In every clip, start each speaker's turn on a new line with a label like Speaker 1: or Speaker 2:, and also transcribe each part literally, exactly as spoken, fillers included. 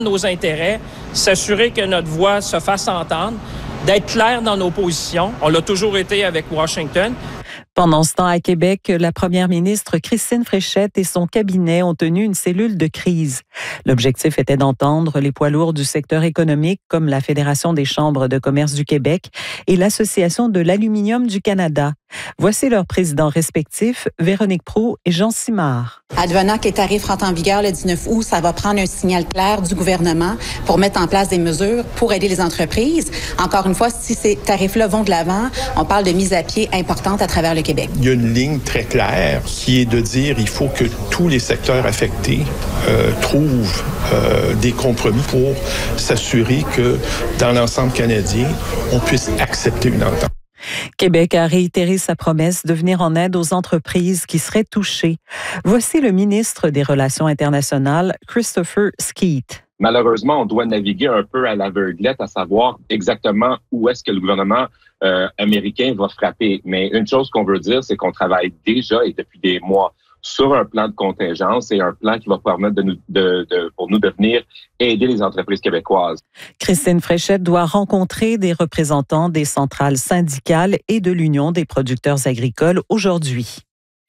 Speaker 1: nos intérêts, s'assurer que notre voix se fasse entendre, d'être clair dans nos positions. On l'a toujours été avec Washington.
Speaker 2: Pendant ce temps, à Québec, la première ministre Christine Fréchette et son cabinet ont tenu une cellule de crise. L'objectif était d'entendre les poids lourds du secteur économique comme la Fédération des chambres de commerce du Québec et l'Association de l'aluminium du Canada. Voici leurs présidents respectifs, Véronique Proulx et Jean Simard.
Speaker 3: Advenant que les tarifs rentrent en vigueur le dix-neuf août, ça va prendre un signal clair du gouvernement pour mettre en place des mesures pour aider les entreprises. Encore une fois, si ces tarifs-là vont de l'avant, on parle de mise à pied importante à travers le Québec.
Speaker 4: Il y a une ligne très claire qui est de dire qu'il faut que tous les secteurs affectés euh, trouvent euh, des compromis pour s'assurer que dans l'ensemble canadien, on puisse accepter une entente.
Speaker 2: Québec a réitéré sa promesse de venir en aide aux entreprises qui seraient touchées. Voici le ministre des Relations internationales, Christopher Skeete.
Speaker 5: Malheureusement, on doit naviguer un peu à l'aveuglette, à savoir exactement où est-ce que le gouvernement euh, américain va frapper. Mais une chose qu'on veut dire, c'est qu'on travaille déjà et depuis des mois sur un plan de contingence et un plan qui va permettre de nous, de, de, pour nous de venir aider les entreprises québécoises.
Speaker 2: Christine Fréchette doit rencontrer des représentants des centrales syndicales et de l'Union des producteurs agricoles aujourd'hui.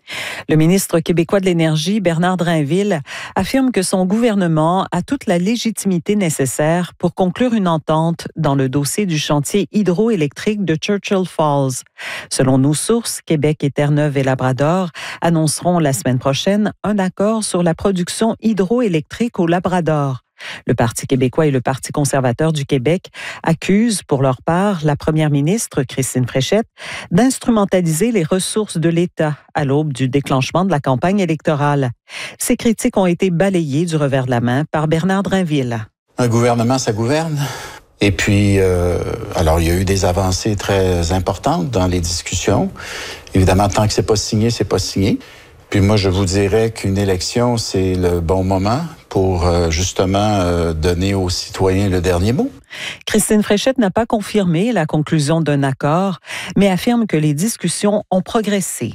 Speaker 2: Le ministre québécois de l'Énergie, Bernard Drainville, affirme que son gouvernement a toute la légitimité nécessaire pour conclure une entente dans le dossier du chantier hydroélectrique de Churchill Falls. Selon nos sources, Québec et Terre-Neuve et Labrador annonceront la semaine prochaine un accord sur la production hydroélectrique au Labrador. Le Parti québécois et le Parti conservateur du Québec accusent, pour leur part, la première ministre, Christine Fréchette, d'instrumentaliser les ressources de l'État à l'aube du déclenchement de la campagne électorale. Ces critiques ont été balayées du revers de la main par Bernard Drainville.
Speaker 6: Un gouvernement, ça gouverne. Et puis, euh, alors, il y a eu des avancées très importantes dans les discussions. Évidemment, tant que c'est pas signé, c'est pas signé. Puis moi, je vous dirais qu'une élection, c'est le bon moment pour euh, justement euh, donner aux citoyens le dernier mot.
Speaker 2: Christine Fréchette n'a pas confirmé la conclusion d'un accord, mais affirme que les discussions ont progressé.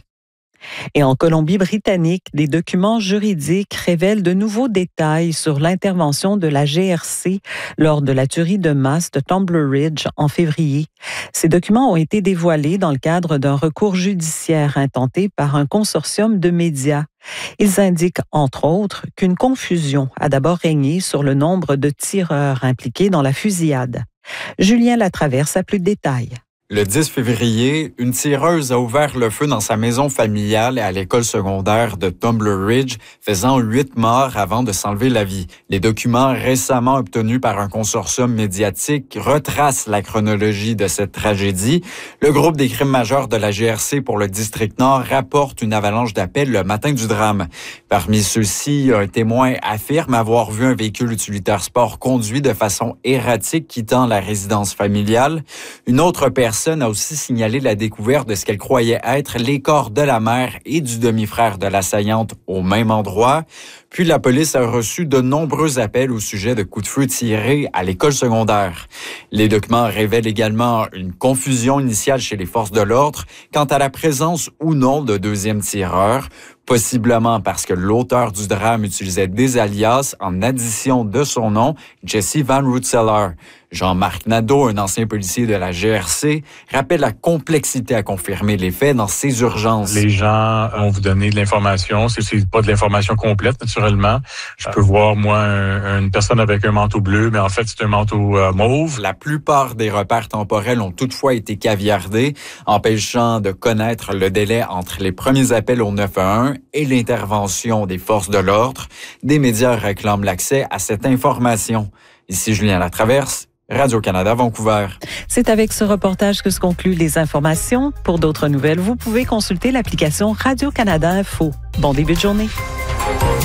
Speaker 2: Et en Colombie-Britannique, des documents juridiques révèlent de nouveaux détails sur l'intervention de la G R C lors de la tuerie de masse de Tumbler Ridge en février. Ces documents ont été dévoilés dans le cadre d'un recours judiciaire intenté par un consortium de médias. Ils indiquent, entre autres, qu'une confusion a d'abord régné sur le nombre de tireurs impliqués dans la fusillade. Julien Latraverse a plus de détails.
Speaker 7: Le dix février, une tireuse a ouvert le feu dans sa maison familiale et à l'école secondaire de Tumbler Ridge, faisant huit morts avant de s'enlever la vie. Les documents récemment obtenus par un consortium médiatique retracent la chronologie de cette tragédie. Le groupe des crimes majeurs de la G R C pour le district Nord rapporte une avalanche d'appels le matin du drame. Parmi ceux-ci, un témoin affirme avoir vu un véhicule utilitaire sport conduit de façon erratique quittant la résidence familiale. Une autre personne a aussi signalé la découverte de ce qu'elle croyait être les corps de la mère et du demi-frère de l'assaillante au même endroit. Puis la police a reçu de nombreux appels au sujet de coups de feu tirés à l'école secondaire. Les documents révèlent également une confusion initiale chez les forces de l'ordre quant à la présence ou non de deuxième tireur, possiblement parce que l'auteur du drame utilisait des alias en addition de son nom, Jesse Van Rootseller. Jean-Marc Nadeau, un ancien policier de la G R C, rappelle la complexité à confirmer les faits dans ces urgences.
Speaker 8: Les gens vont vous donner de l'information. C'est, c'est pas de l'information complète, naturellement. Je peux voir, moi, un, une personne avec un manteau bleu, mais en fait, c'est un manteau euh, mauve.
Speaker 7: La plupart des repères temporels ont toutefois été caviardés, empêchant de connaître le délai entre les premiers appels au neuf un un et l'intervention des forces de l'ordre. Des médias réclament l'accès à cette information. Ici Julien Latraverse, Radio-Canada, Vancouver.
Speaker 2: C'est avec ce reportage que se concluent les informations. Pour d'autres nouvelles, vous pouvez consulter l'application Radio-Canada Info. Bon début de journée.